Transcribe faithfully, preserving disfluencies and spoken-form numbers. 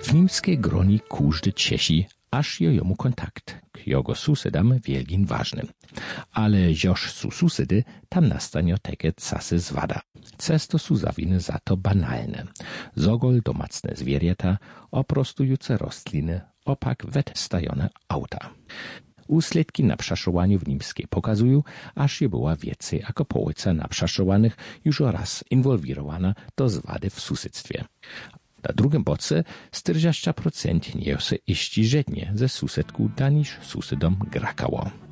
W nimskiej groni każdy ciesi, aż jo jomu kontakt k jego susedam wielgin ważny. Ale joż su susedy, tam nastanie takie casy zwada. Cesto su zawiny za to banalne. Zogol domacne zwierzęta, oprostujące rostliny, opak wetstajone auta. Usledki na przeszowaniu w Nimskiej pokazują, aż je była więcej jako połowa na przeszowanych już raz inwolwirowana do zwady w susedztwie. Na drugim boce czterdzieści procent nie się iści żednie ze susedku daniż susedom grakało.